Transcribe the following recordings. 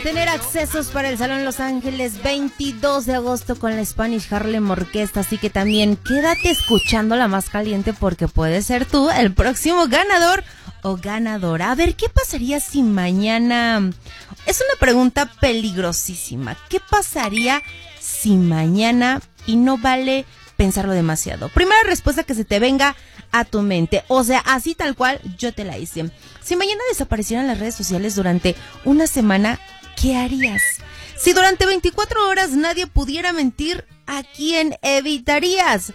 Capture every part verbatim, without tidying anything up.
tener accesos para el Salón Los Ángeles veintidós de agosto con la Spanish Harlem Orquesta, así que también quédate escuchando La Más Caliente porque puedes ser tú el próximo ganador o ganadora. A ver, ¿qué pasaría si mañana? Es una pregunta peligrosísima. ¿Qué pasaría si mañana, y no vale pensarlo demasiado? Primera respuesta que se te venga a tu mente, o sea, así tal cual yo te la hice. Si mañana desaparecieran las redes sociales durante una semana, ¿qué harías? Si durante veinticuatro horas nadie pudiera mentir, ¿a quién evitarías?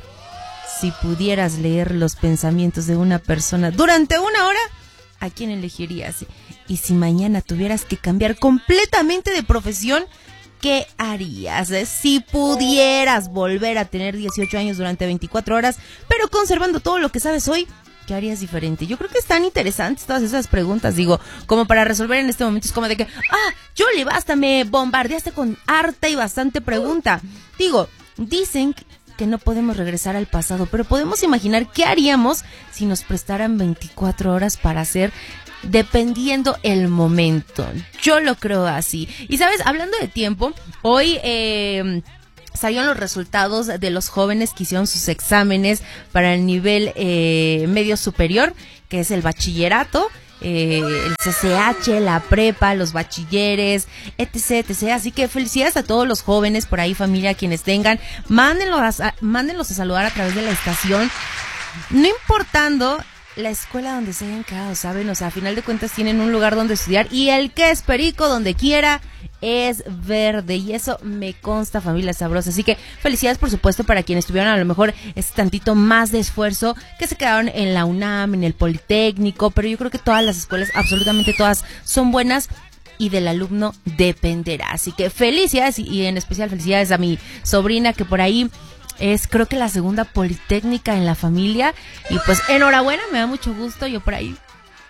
Si pudieras leer los pensamientos de una persona durante una hora, ¿a quién elegirías? Y si mañana tuvieras que cambiar completamente de profesión, ¿qué harías? Si pudieras volver a tener dieciocho años durante veinticuatro horas, pero conservando todo lo que sabes hoy, ¿qué harías diferente? Yo creo que están interesantes todas esas preguntas, digo, como para resolver en este momento. Es como de que, ah, Yoli, basta, me bombardeaste con harta y bastante pregunta. Digo, dicen que no podemos regresar al pasado, pero podemos imaginar qué haríamos si nos prestaran veinticuatro horas para hacer, dependiendo el momento. Yo lo creo así. Y sabes, hablando de tiempo, hoy eh, salieron los resultados de los jóvenes que hicieron sus exámenes para el nivel eh, medio superior, que es el bachillerato, eh, el C C H, la prepa, los bachilleres, etc, etcétera. Así que felicidades a todos los jóvenes por ahí, familia, quienes tengan, mándenlos a, mándenlos a saludar a través de la estación, no importando la escuela donde se hayan quedado, ¿saben? O sea, a final de cuentas tienen un lugar donde estudiar y el que es perico donde quiera es verde, y eso me consta, familia sabrosa. Así que felicidades, por supuesto, para quienes tuvieron a lo mejor ese tantito más de esfuerzo, que se quedaron en la UNAM, en el Politécnico, pero yo creo que todas las escuelas, absolutamente todas, son buenas y del alumno dependerá. Así que felicidades, y, y en especial felicidades a mi sobrina, que por ahí es, creo que la segunda politécnica en la familia, y pues enhorabuena, me da mucho gusto. Yo por ahí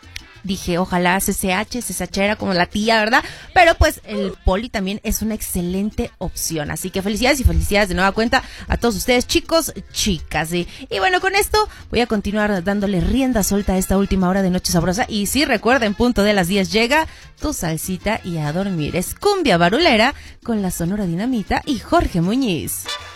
dije, ojalá C C H, C C H era como la tía, ¿verdad? Pero pues el poli también es una excelente opción, así que felicidades y felicidades de nueva cuenta a todos ustedes, chicos, chicas, ¿sí? Y bueno, con esto voy a continuar dándole rienda suelta a esta última hora de Noche Sabrosa, y sí, recuerden, punto de las diez llega tu salsita y a dormir. Es Cumbia Barulera con la Sonora Dinamita y Jorge Muñiz.